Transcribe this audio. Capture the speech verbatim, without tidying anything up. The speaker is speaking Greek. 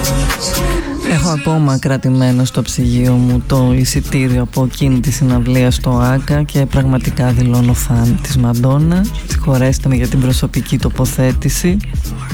Έχω ακόμα κρατημένο στο ψυγείο μου το εισιτήριο από εκείνη τη συναυλία στο Άκα και πραγματικά δηλώνω φαν της Μαντόνα. Συγχωρέστε με για την προσωπική τοποθέτηση.